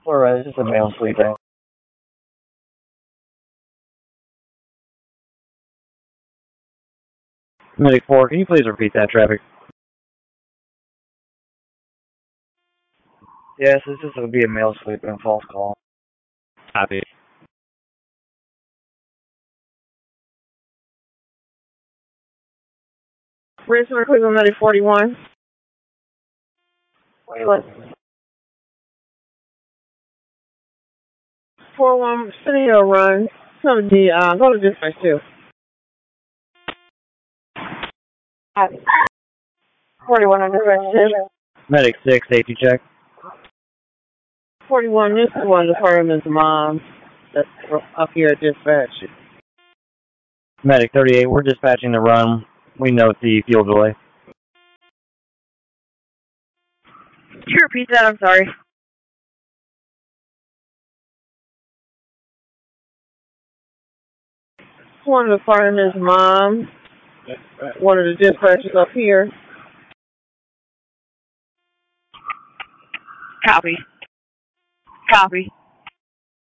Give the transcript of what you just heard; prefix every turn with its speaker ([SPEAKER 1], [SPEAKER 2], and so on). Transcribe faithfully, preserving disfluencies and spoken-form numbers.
[SPEAKER 1] Alright, it's just a male sleeping. Medic four, can you please repeat that traffic? Yes, this is going to be a male sleeping, false call. Copy.
[SPEAKER 2] Racer Cleveland Medic forty-one. Wait, four one, City Hill Run. seventy, uh, go to dispatch two. forty-one on dispatch two.
[SPEAKER 1] Medic six, safety check.
[SPEAKER 2] forty-one, this is one of the fireman's mom that's up here at dispatch.
[SPEAKER 1] Medic thirty-eight, we're dispatching the run. We note the fuel delay.
[SPEAKER 2] Could you repeat that? I'm sorry. One of the fireman's mom, one of the dispatchers up here. Copy. Copy.